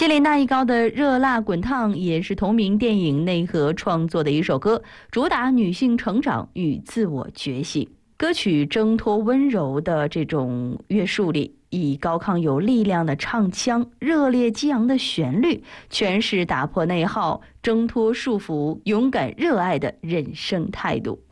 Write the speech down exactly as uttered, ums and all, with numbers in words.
谢琳娜一高的《热辣滚烫》也是同名电影内核创作的一首歌，主打女性成长与自我觉醒。歌曲挣脱温柔的这种约束力，以高亢有力量的唱腔、热烈激昂的旋律，诠释打破内耗、挣脱束缚、勇敢热爱的人生态度。